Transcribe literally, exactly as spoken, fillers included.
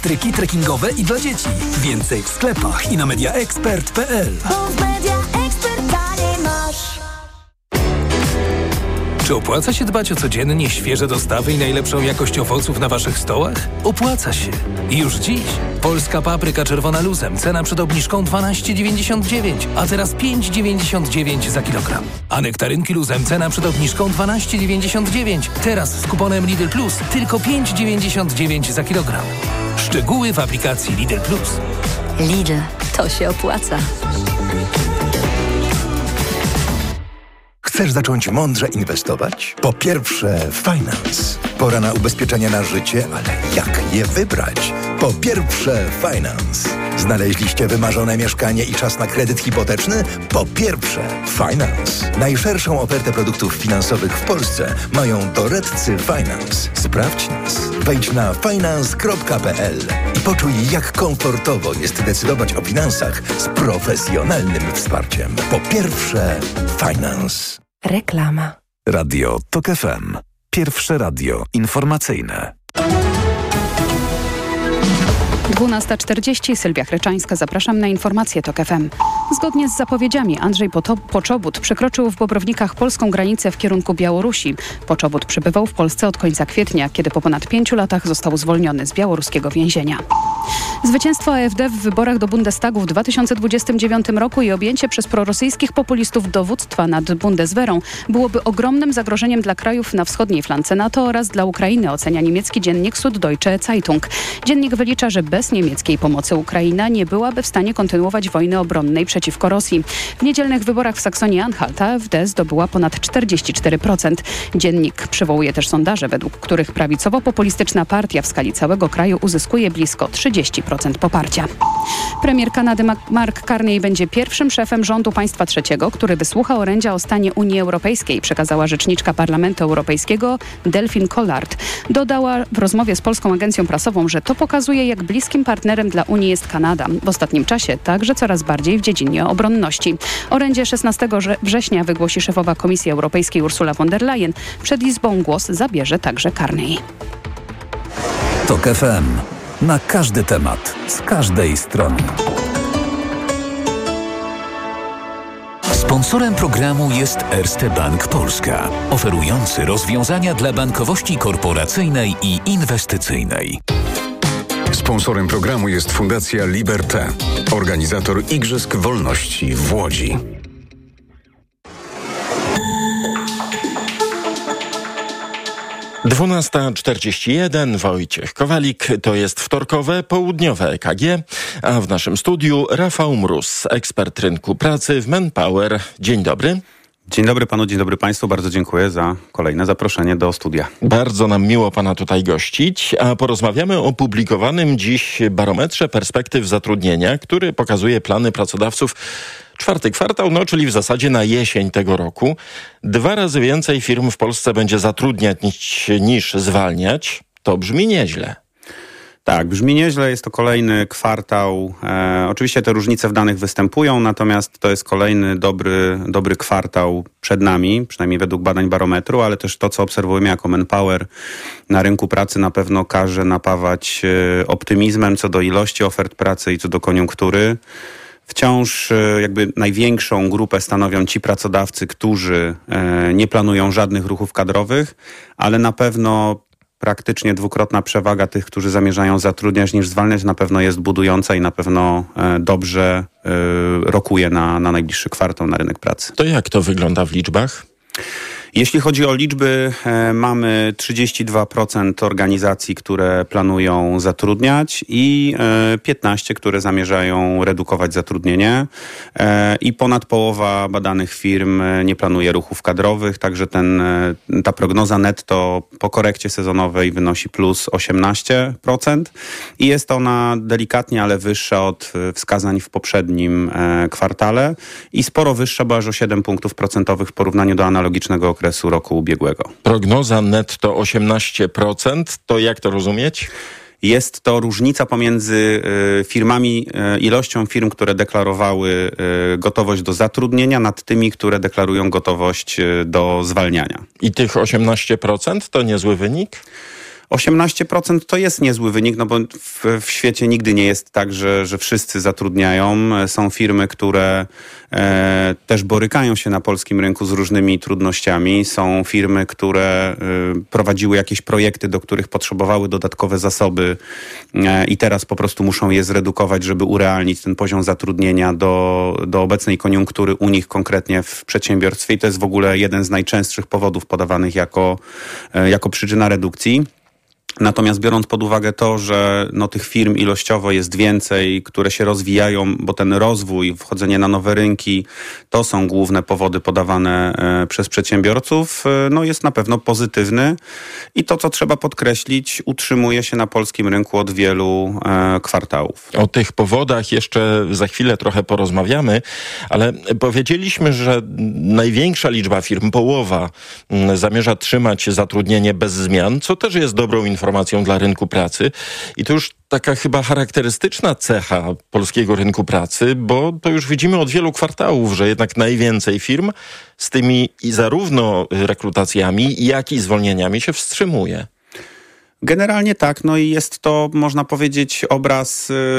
Stryki trekkingowe i dla dzieci. Więcej w sklepach i na media expert kropka p l. Czy opłaca się dbać o codziennie świeże dostawy i najlepszą jakość owoców na waszych stołach? Opłaca się. I już dziś. Polska papryka czerwona luzem. Cena przed obniżką dwanaście dziewięćdziesiąt dziewięć, a teraz pięć dziewięćdziesiąt dziewięć za kilogram. A nektarynki luzem. Cena przed obniżką dwanaście dziewięćdziesiąt dziewięć. Teraz z kuponem Lidl Plus tylko pięć dziewięćdziesiąt dziewięć za kilogram. Szczegóły w aplikacji Lidl Plus. Lidl. To się opłaca. Chcesz zacząć mądrze inwestować? Po pierwsze, Finance. Pora na ubezpieczenia na życie, ale jak je wybrać? Po pierwsze, Finance. Znaleźliście wymarzone mieszkanie i czas na kredyt hipoteczny? Po pierwsze, Finance. Najszerszą ofertę produktów finansowych w Polsce mają doradcy Finance. Sprawdź nas. Wejdź na finance kropka p l i poczuj, jak komfortowo jest decydować o finansach z profesjonalnym wsparciem. Po pierwsze, Finance. Reklama. Radio Tok F M. Pierwsze radio informacyjne. dwunasta czterdzieści, Sylwia Chryczańska. Zapraszam na informacje Tok F M. Zgodnie z zapowiedziami Andrzej Poczobut przekroczył w Bobrownikach polską granicę w kierunku Białorusi. Poczobut przebywał w Polsce od końca kwietnia, kiedy po ponad pięciu latach został zwolniony z białoruskiego więzienia. Zwycięstwo A F D w wyborach do Bundestagu w dwa tysiące dwudziestym dziewiątym roku i objęcie przez prorosyjskich populistów dowództwa nad Bundeswehrą byłoby ogromnym zagrożeniem dla krajów na wschodniej flance NATO oraz dla Ukrainy, ocenia niemiecki dziennik Süddeutsche Zeitung. Dziennik wylicza, że bez niemieckiej pomocy Ukraina nie byłaby w stanie kontynuować wojny obronnej przeciwko Rosji. W niedzielnych wyborach w Saksonii-Anhalt A F D zdobyła ponad czterdzieści cztery procent. Dziennik przywołuje też sondaże, według których prawicowo-populistyczna partia w skali całego kraju uzyskuje blisko trzydzieści procent poparcia. Premier Kanady Mark Carney będzie pierwszym szefem rządu państwa trzeciego, który wysłucha orędzia o stanie Unii Europejskiej, przekazała rzeczniczka Parlamentu Europejskiego Delphine Collard. Dodała w rozmowie z polską agencją prasową, że to pokazuje, jak bliskim partnerem dla Unii jest Kanada. W ostatnim czasie także coraz bardziej w dziedzinie obronności. Orędzie szesnastego września wygłosi szefowa Komisji Europejskiej Ursula von der Leyen. Przed Izbą głos zabierze także Carney. Tok F M. Na każdy temat, z każdej strony. Sponsorem programu jest Erste Bank Polska, oferujący rozwiązania dla bankowości korporacyjnej i inwestycyjnej. Sponsorem programu jest Fundacja Liberté, organizator Igrzysk Wolności w Łodzi. dwunasta czterdzieści jeden, Wojciech Kowalik, to jest wtorkowe, południowe E K G, a w naszym studiu Rafał Mróz, ekspert rynku pracy w Manpower. Dzień dobry. Dzień dobry panu, dzień dobry państwu. Bardzo dziękuję za kolejne zaproszenie do studia. Bardzo nam miło pana tutaj gościć, a porozmawiamy o publikowanym dziś barometrze perspektyw zatrudnienia, który pokazuje plany pracodawców. Czwarty kwartał, no czyli w zasadzie na jesień tego roku. Dwa razy więcej firm w Polsce będzie zatrudniać niż, niż zwalniać. To brzmi nieźle. Tak, brzmi nieźle. Jest to kolejny kwartał. E, oczywiście te różnice w danych występują, natomiast to jest kolejny dobry, dobry kwartał przed nami, przynajmniej według badań barometru, ale też to, co obserwujemy jako Manpower na rynku pracy, na pewno każe napawać e, optymizmem co do ilości ofert pracy i co do koniunktury. Wciąż jakby największą grupę stanowią ci pracodawcy, którzy nie planują żadnych ruchów kadrowych, ale na pewno praktycznie dwukrotna przewaga tych, którzy zamierzają zatrudniać niż zwalniać, na pewno jest budująca i na pewno dobrze rokuje na, na najbliższy kwartał na rynek pracy. To jak to wygląda w liczbach? Jeśli chodzi o liczby, e, mamy trzydzieści dwa procent organizacji, które planują zatrudniać i e, piętnaście procent, które zamierzają redukować zatrudnienie e, i ponad połowa badanych firm nie planuje ruchów kadrowych, także ten, e, ta prognoza netto po korekcie sezonowej wynosi plus osiemnaście procent i jest ona delikatnie, ale wyższa od wskazań w poprzednim e, kwartale i sporo wyższa, bo aż o siedem punktów procentowych w porównaniu do analogicznego okresu roku ubiegłego. Prognoza netto osiemnaście procent, to jak to rozumieć? Jest to różnica pomiędzy y, firmami, y, ilością firm, które deklarowały y, gotowość do zatrudnienia, nad tymi, które deklarują gotowość y, do zwalniania. I tych osiemnaście procent to niezły wynik? osiemnaście procent to jest niezły wynik, no bo w, w świecie nigdy nie jest tak, że, że wszyscy zatrudniają. Są firmy, które e, też borykają się na polskim rynku z różnymi trudnościami. Są firmy, które e, prowadziły jakieś projekty, do których potrzebowały dodatkowe zasoby e, i teraz po prostu muszą je zredukować, żeby urealnić ten poziom zatrudnienia do, do obecnej koniunktury u nich konkretnie w przedsiębiorstwie. I to jest w ogóle jeden z najczęstszych powodów podawanych jako, e, jako przyczyna redukcji. Natomiast biorąc pod uwagę to, że no, tych firm ilościowo jest więcej, które się rozwijają, bo ten rozwój, wchodzenie na nowe rynki, to są główne powody podawane e, przez przedsiębiorców, e, no jest na pewno pozytywny i to, co trzeba podkreślić, utrzymuje się na polskim rynku od wielu e, kwartałów. O tych powodach jeszcze za chwilę trochę porozmawiamy, ale powiedzieliśmy, że największa liczba firm, połowa, m, zamierza trzymać zatrudnienie bez zmian, co też jest dobrą informacją. informacją dla rynku pracy. I to już taka chyba charakterystyczna cecha polskiego rynku pracy, bo to już widzimy od wielu kwartałów, że jednak najwięcej firm z tymi i zarówno rekrutacjami, jak i zwolnieniami się wstrzymuje. Generalnie tak, no i jest to, można powiedzieć, obraz